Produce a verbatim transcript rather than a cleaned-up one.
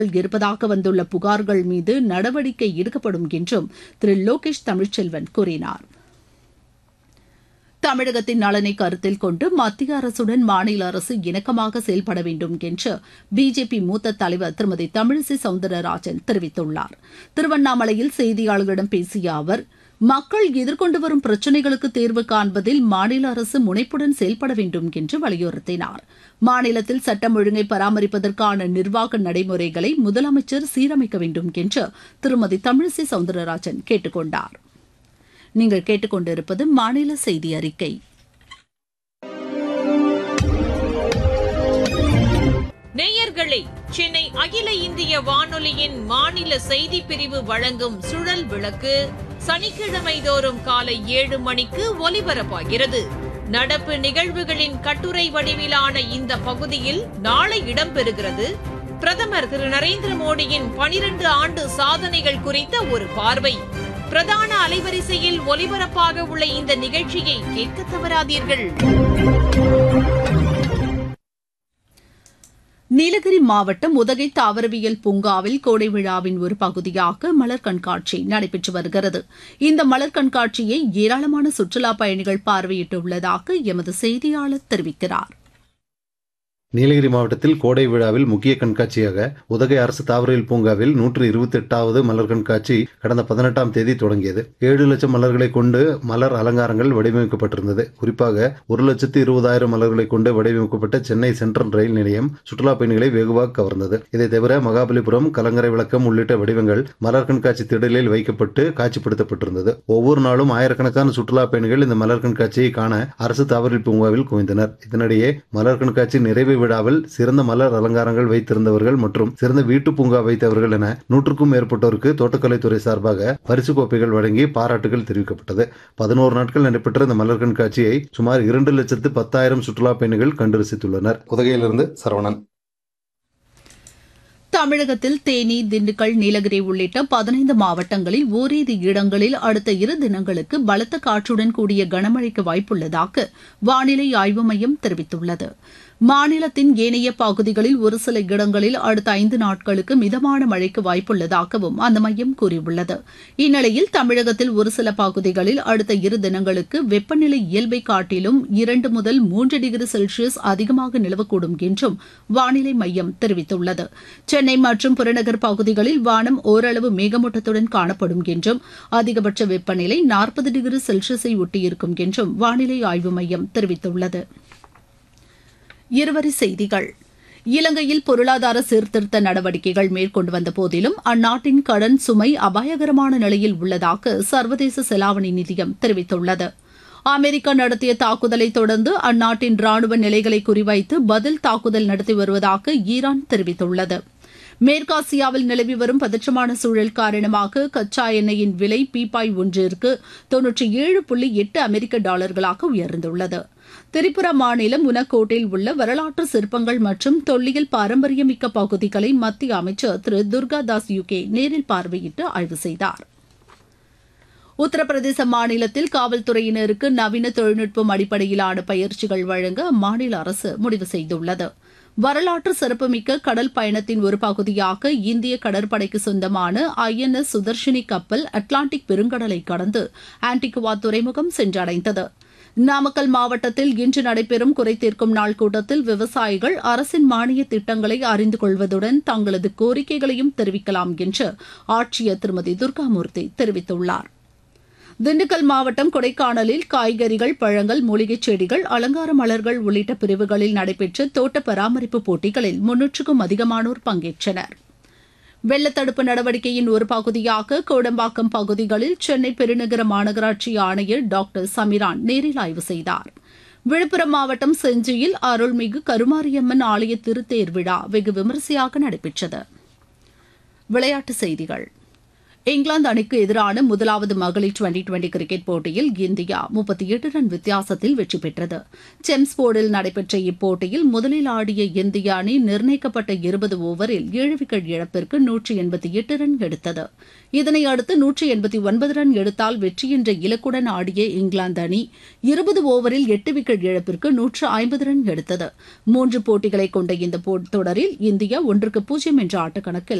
இருப்பதாக வந்துள்ள புகார்கள் மீது நடவடிக்கை எடுக்கப்படும் என்றும் திரு லோகேஷ் தமிழ்ச்செல்வன் கூறினார். தமிழகத்தின் நலனை கருத்தில் கொண்டு மத்திய அரசுடன் மாநில அரசு இணக்கமாக செயல்பட வேண்டும் என்று பிஜேபி மூத்த தலைவர் திருமதி தமிழிசை சவுந்தரராஜன் தெரிவித்துள்ளார். திருவண்ணாமலையில் செய்தியாளர்களிடம் பேசிய அவர், மக்கள் எதிர்கொண்டு வரும் பிரச்சினைகளுக்கு தீர்வு காண்பதில் மாநில அரசு முனைப்புடன் செயல்பட வேண்டும் என்று வலியுறுத்தினார். மாநிலத்தில் சட்டம் ஒழுங்கை பராமரிப்பதற்கான நிர்வாக நடைமுறைகளை முதலமைச்சர் சீரமைக்க வேண்டும் என்று திருமதி தமிழிசை சவுந்தரராஜன் கேட்டுக் கொண்டார். நீங்கள் கேட்டுக்கொண்டிருப்பது மாநில செய்தி அறிக்கை. நேயர்களே, சென்னை அகில இந்திய வானொலியின் மாநில செய்திப் பிரிவு வழங்கும் சுழல் விளக்கு சனிக்கிழமை தோறும் காலை ஏழு மணிக்கு ஒலிபரப்பாகிறது. நடப்பு நிகழ்வுகளின் கட்டுரை வடிவிலான இந்த பகுதியில் நாளை இடம்பெறுகிறது. பிரதமர் திரு நரேந்திர மோடியின் பனிரண்டு ஆண்டு சாதனைகள் குறித்த ஒரு பார்வை. பிரதான அலைவரிசையில் ஒலிபரப்பாக உள்ள இந்த நிகழ்ச்சியை கேட்க தவறாதீர்கள். நீலகிரி மாவட்டம் உதகை தாவரவியல் பூங்காவில் கோடை விழாவின் ஒரு பகுதியாக மலர் கண்காட்சி நடைபெற்று வருகிறது. இந்த மலர் கண்காட்சியை ஏராளமான சுற்றுலாப் பயணிகள் பார்வையிட்டுள்ளதாக எமது செய்தியாளர் தெரிவிக்கிறார். நீலகிரி மாவட்டத்தில் கோடை விழாவில் முக்கிய கண்காட்சியாக உதகை அரசு தாவரவியல் பூங்காவில் நூற்று இருபத்தி எட்டாவது மலர் கண்காட்சி கடந்த பதினெட்டாம் தேதி தொடங்கியது. ஏழு லட்சம் மலர்களை கொண்டு மலர் அலங்காரங்கள் வடிவமைக்கப்பட்டிருந்தது. குறிப்பாக ஒரு லட்சத்து இருபதாயிரம் மலர்களை கொண்டு வடிவமைக்கப்பட்ட சென்னை சென்ட்ரல் ரயில் நிலையம் சுற்றுலா பயணிகளை வெகுவாக கவர்ந்தது. இதை தவிர மகாபலிபுரம், கலங்கரை விளக்கம் உள்ளிட்ட வடிவங்கள் மலர் கண்காட்சி திடலில் வைக்கப்பட்டு காட்சிப்படுத்தப்பட்டிருந்தது. ஒவ்வொரு நாளும் ஆயிரக்கணக்கான சுற்றுலா பயணிகள் இந்த மலர் கண்காட்சியை காண அரசு தாவரவியல் பூங்காவில் குவிந்தனர். இதனிடையே மலர் கண்காட்சி நிறைவு விழாவில் சிறந்த மலர் அலங்காரங்கள் வைத்திருந்தவர்கள் மற்றும் சிறந்த வீட்டு பூங்கா வைத்தவர்கள் என நூற்றுக்கும் மேற்பட்டோருக்கு தோட்டக்கலைத்துறை சார்பாக பரிசு கோப்பைகள் வழங்கி பாராட்டுகள் தெரிவிக்கப்பட்டது. பதினோரு நாட்கள் நடைபெற்ற இந்த மலர் கண்காட்சியை சுமார் இரண்டு லட்சத்து பத்தாயிரம் சுற்றுலா பயணிகள் கண்டு ரசித்துள்ளனர். உதகையிலிருந்து சரவணன். தமிழகத்தில் தேனி, திண்டுக்கல், நீலகிரி உள்ளிட்ட பதினைந்து மாவட்டங்களில் ஓரிரு இடங்களில் அடுத்த இரு தினங்களுக்கு பலத்த காற்றுடன் கூடிய கனமழைக்கு வாய்ப்புள்ளதாக வானிலை ஆய்வு மையம் தெரிவித்துள்ளது. மாநிலத்தின் ஏனைய பகுதிகளில் ஒரு சில இடங்களில் அடுத்த ஐந்து நாட்களுக்கு மிதமான மழைக்கு வாய்ப்புள்ளதாகவும் அந்த மையம் கூறியுள்ளது. இந்நிலையில் தமிழகத்தில் ஒரு சில பகுதிகளில் அடுத்த இரு தினங்களுக்கு வெப்பநிலை இயல்பை காட்டிலும் இரண்டு முதல் மூன்று டிகிரி செல்சியஸ் அதிகமாக நிலவக்கூடும் என்றும் வானிலை மையம் தெரிவித்துள்ளது. சென்னை மற்றும் புறநகர் பகுதிகளில் வானம் ஓரளவு மேகமூட்டத்துடன் காணப்படும் என்றும் அதிகபட்ச வெப்பநிலை நாற்பது டிகிரி செல்சியஸை ஒட்டியிருக்கும் என்றும் வானிலை ஆய்வு மையம் தெரிவித்துள்ளது. இருவரி செய்திகள். இலங்கையில் பொருளாதார சீர்திருத்த நடவடிக்கைகள் மேற்கொண்டு வந்த போதிலும் அந்நாட்டின் கடன் சுமை அபாயகரமான நிலையில் உள்ளதாக சர்வதேச செலாவணி நிதியம் தெரிவித்துள்ளது. அமெரிக்கா நடத்திய தாக்குதலை தொடர்ந்து அந்நாட்டின் ராணுவ நிலைகளை குறிவைத்து பதில் தாக்குதல் நடத்தி வருவதாக ஈரான் தெரிவித்துள்ளது. மேற்காசியாவில் நிலவி வரும் பதற்றமான சூழல் காரணமாக கச்சா எண்ணெயின் விலை பீப்பாய் ஒன்றிற்கு தொன்னூற்றி ஏழு புள்ளி எட்டு அமெரிக்க டாலர்களாக உயர்ந்துள்ளது. திரிபுரா மாநிலம் உனக்கோட்டில் உள்ள வரலாற்று சிற்பங்கள் மற்றும் தொல்லியல் பாரம்பரியமிக்க பகுதிகளை மத்திய அமைச்சர் திரு துர்காதாஸ் யுகே நேரில் பார்வையிட்டு ஆய்வு செய்தார். உத்தரப்பிரதேச மாநிலத்தில் காவல்துறையினருக்கு நவீன தொழில்நுட்பம் அடிப்படையிலான பயிற்சிகள் வழங்க அம்மாநில அரசு முடிவு செய்துள்ளது. வரலாற்று சிறப்புமிக்க கடல் பயணத்தின் ஒரு பகுதியாக இந்திய கடற்படைக்கு சொந்தமான ஐ என் எஸ் சுதர்ஷினி கப்பல் அட்லாண்டிக் பெருங்கடலை கடந்து ஆன்டிகுவா துறைமுகம் சென்றடைந்தது. நாமக்கல் மாவட்டத்தில் இன்று நடைபெறும் குறைதீர்க்கும் நாள் கூட்டத்தில் விவசாயிகள் அரசின் மானிய திட்டங்களை அறிந்து கொள்வதுடன் தங்களது கோரிக்கைகளையும் தெரிவிக்கலாம் என்று ஆட்சியர் திருமதி துர்காமூர்த்தி தெரிவித்துள்ளார். திண்டுக்கல் மாவட்டம் கொடைக்கானலில் காய்கறிகள், பழங்கள், மூலிகைச் செடிகள், அலங்கார மலர்கள் உள்ளிட்ட பிரிவுகளில் நடைபெற்ற தோட்ட பராமரிப்பு போட்டிகளில் முன்னூற்றுக்கும் அதிகமானோர் பங்கேற்றனர். வெள்ளத்தடுப்பு நடவடிக்கையின் ஒரு பகுதியாக கோடம்பாக்கம் பகுதிகளில் சென்னை பெருநகர மாநகராட்சி ஆணையர் டாக்டர் சமிரான் நேரில் ஆய்வு செய்தார். விழுப்புரம் மாவட்டம் செஞ்சியில் அருள்மிகு கருமாரியம்மன் ஆலய திருத்தேர் விழா வெகு விமரிசையாக நடைபெற்றது. விளையாட்டுச் செய்திகள். இங்கிலாந்து அணிக்கு எதிரான முதலாவது மகளிர் டுவெண்டி டுவெண்டி கிரிக்கெட் போட்டியில் இந்தியா முப்பத்தி எட்டு ரன் வித்தியாசத்தில் வெற்றி பெற்றது. செம்ஸ்போர்டில் நடைபெற்ற இப்போட்டியில் முதலில் ஆடிய இந்திய அணி நிர்ணயிக்கப்பட்ட இருபது ஓவரில் ஏழு விக்கெட் இழப்பிற்கு நூற்றி எண்பத்தி எட்டு ரன் எடுத்தது. இதனையடுத்து நூற்றி எண்பத்தி ஒன்பது ரன் எடுத்தால் வெற்றி என்ற இலக்குடன் ஆடிய இங்கிலாந்து அணி இருபது ஓவரில் எட்டு விக்கெட் இழப்பிற்கு நூற்று ஐம்பது ரன் எடுத்தது. மூன்று போட்டிகளை கொண்ட இந்த தொடரில் இந்தியா ஒன்றுக்கு பூஜ்ஜியம் என்ற ஆட்டக்கணக்கில்